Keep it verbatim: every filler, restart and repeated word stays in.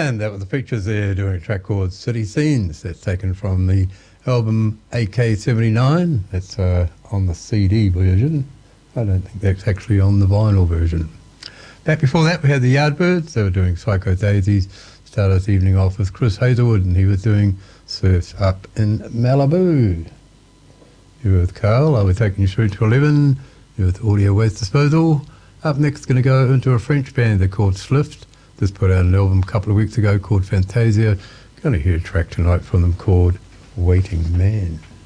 And that was the Pictures there doing a track called City Scenes. That's taken from the album A K seventy-nine. That's uh, on the C D version. I don't think that's actually on the vinyl version. Back before that, we had the Yardbirds. They were doing Psycho Daisies. Started this evening off with Chris Hazelwood, and he was doing Surfs Up in Malibu. You're with Carl. I'll be taking you through to eleven. You're with Audio Waste Disposal. Up next, going to go into a French band. They're called Slift. Just put out an album a couple of weeks ago called Fantasia. Going to hear a track tonight from them called Waiting Man.